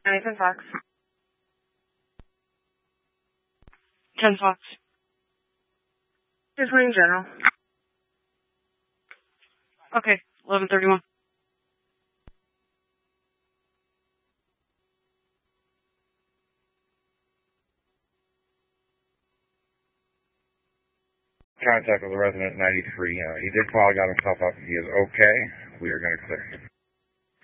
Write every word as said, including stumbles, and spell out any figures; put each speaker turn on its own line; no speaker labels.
Nathan Fox. Ken Fox. Just in general. Okay, eleven thirty-one.
Contact with the resident ninety-three. Uh, he did call, got himself up. He is okay. We are going to clear.